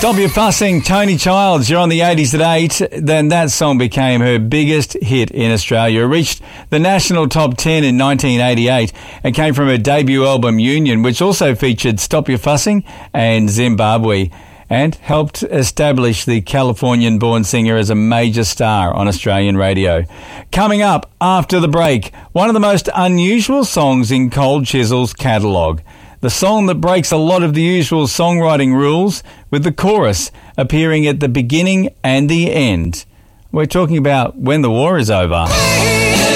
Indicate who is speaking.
Speaker 1: Stop Your Fussing, Tony Childs. You're on the 80s at 8. Then that song became her biggest hit in Australia. It reached the national top 10 in 1988 and came from her debut album Union, which also featured Stop Your Fussing and Zimbabwe, and helped establish the Californian-born singer as a major star on Australian radio. Coming up after the break, one of the most unusual songs in Cold Chisel's catalogue. The song that breaks a lot of the usual songwriting rules, with the chorus appearing at the beginning and the end. We're talking about When the War Is Over.